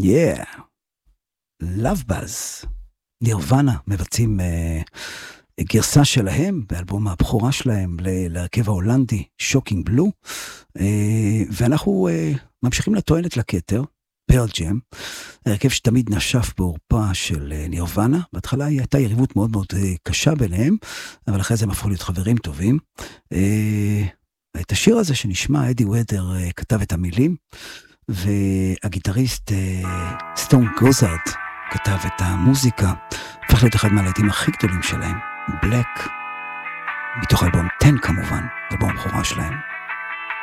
Yeah. Love Buzz. נירוונה מבצעים גרסה שלהם באלבום הבכורה שלהם להרכב ההולנדי שוקינג בלו, ואנחנו ממשיכים לטוענת לכתר, פרל ג'ם, הרכב שתמיד נשף בעורפה של נירוונה. בהתחלה הייתה יריבות מאוד מאוד קשה ביניהם, אבל אחרי זה הם הפכו להיות חברים טובים. את השיר הזה שנשמע, אדי וודר כתב את המילים, והגיטריסט סטון גוזארד כתב את המוזיקה, הפך להיות אחד מהלהיטים הכי גדולים שלהם, בלק, מתוך אלבום 10 כמובן, אלבום הבכורה שלהם.